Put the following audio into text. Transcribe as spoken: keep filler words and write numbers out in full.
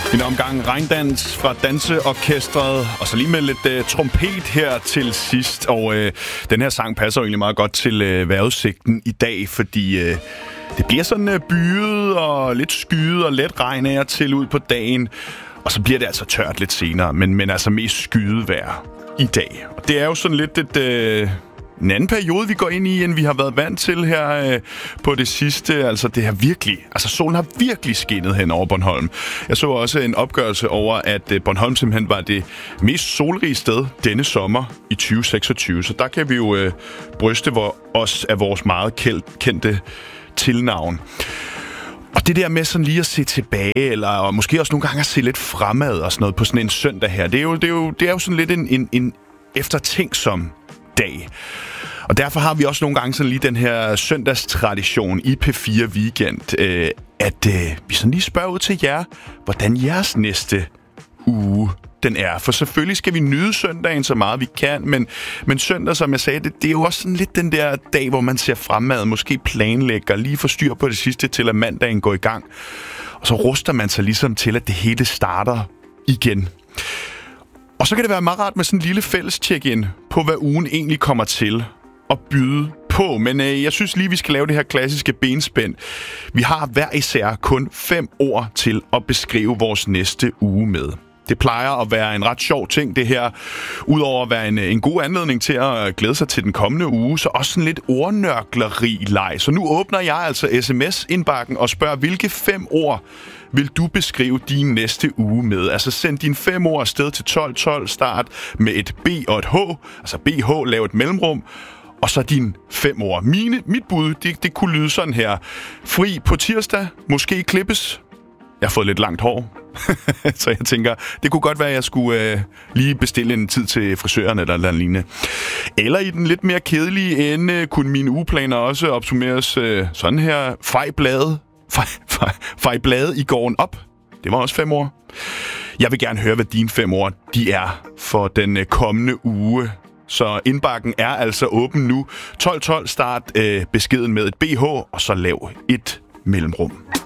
En omgang regndans fra danseorkestret, og så lige med lidt uh, trompet her til sidst. Og uh, den her sang passer jo egentlig meget godt til uh, vejrudsigten i dag, fordi uh, det bliver sådan uh, byet og lidt skyet og let regn af til ud på dagen. Og så bliver det altså tørt lidt senere, men, men altså mest skyet vejr i dag. Og det er jo sådan lidt et... Uh, En anden periode, vi går ind i, end vi har været vant til her øh, på det sidste. Altså, det har virkelig... Altså, solen har virkelig skinnet hen over Bornholm. Jeg så også en opgørelse over, at øh, Bornholm simpelthen var det mest solrige sted denne sommer i tyve seksogtyve. Så der kan vi jo øh, bryste hvor, os af vores meget kendte tilnavn. Og det der med sådan lige at se tilbage, eller og måske også nogle gange at se lidt fremad og sådan noget på sådan en søndag her, det er jo, det er jo, det er jo sådan lidt en, en, en eftertænksom dag. Og derfor har vi også nogle gange sådan lige den her søndagstradition i P fire Weekend, øh, at øh, vi sådan lige spørger ud til jer, hvordan jeres næste uge den er. For selvfølgelig skal vi nyde søndagen så meget vi kan, men, men søndag, som jeg sagde, det, det er jo også sådan lidt den der dag, hvor man ser fremad, måske planlægger, lige får styr på det sidste til, at mandagen går i gang. Og så ruster man sig ligesom til, at det hele starter igen. Og så kan det være meget rart med sådan en lille fælles check-in på, hvad ugen egentlig kommer til at byde på. Men øh, jeg synes lige, vi skal lave det her klassiske benspænd. Vi har hver især kun fem ord til at beskrive vores næste uge med. Det plejer at være en ret sjov ting, det her. Udover at være en, en god anledning til at glæde sig til den kommende uge, så også sådan lidt ordnørkleri-leg. Så nu åbner jeg altså sms-indbakken og spørger, hvilke fem ord vil du beskrive din næste uge med? Altså send dine fem ord afsted til tolv tolv, start med et B og et H, altså B H, lav et mellemrum, og så dine fem ord. Mine, mit bud, det, det kunne lyde sådan her. Fri på tirsdag, måske klippes. Jeg har fået lidt langt hår, så jeg tænker, det kunne godt være, at jeg skulle øh, lige bestille en tid til frisøren eller noget lignende. Eller i den lidt mere kedelige ende, kunne mine ugeplaner også opsummeres øh, sådan her. Fej blade. Fej, fej, fej blade i gården op. Det var også fem ord. Jeg vil gerne høre, hvad dine fem ord de er for den øh, kommende uge. Så indbakken er altså åben nu. tolv tolv, start øh, beskeden med et B H, og så lav et mellemrum.